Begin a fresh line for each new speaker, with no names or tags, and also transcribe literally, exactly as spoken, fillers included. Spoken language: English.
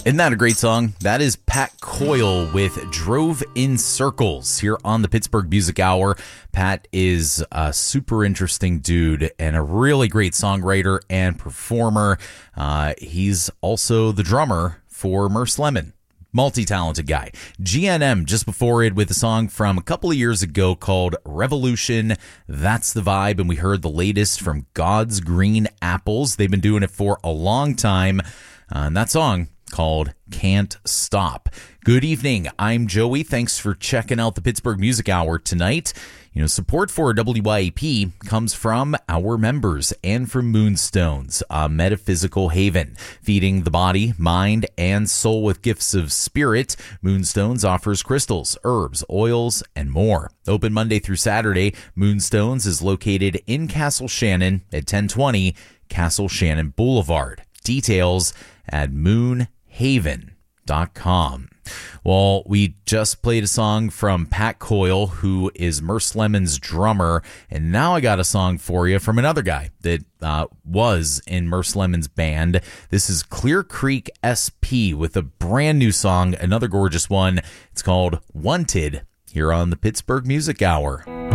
Isn't that a great song? That is Pat Coyle with Drove in Circles here on the Pittsburgh Music Hour. Pat is a super interesting dude and a really great songwriter and performer. Uh, he's also the drummer for Merce Lemon. Multi-talented guy. G N M just before it with a song from a couple of years ago called Revolution. That's the vibe. And we heard the latest from God's Green Apples. They've been doing it for a long time. Uh, and that song called Can't Stop. Good evening. I'm Joey. Thanks for checking out the Pittsburgh Music Hour tonight. You know, support for W Y A P comes from our members and from Moonstones, a metaphysical haven, feeding the body, mind, and soul with gifts of spirit. Moonstones offers crystals, herbs, oils, and more. Open Monday through Saturday, Moonstones is located in Castle Shannon at ten twenty Castle Shannon Boulevard. Details at moon haven dot com. Well, we just played a song from Pat Coyle, who is Merce Lemon's drummer, and now I got a song for you from another guy that uh, was in Merce Lemon's band. This is Clear Creek S P with a brand new song, another gorgeous one. It's called Wanted, here on the Pittsburgh Music Hour.